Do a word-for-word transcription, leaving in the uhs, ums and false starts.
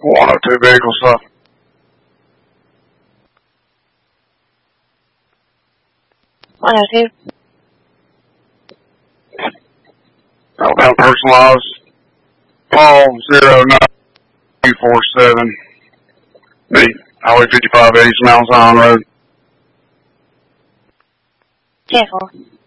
one oh two vehicle stop. one oh two. Alabama personalized. Paul zero nine four seven. Meet Highway fifty-five East Mount Zion Road. ten four.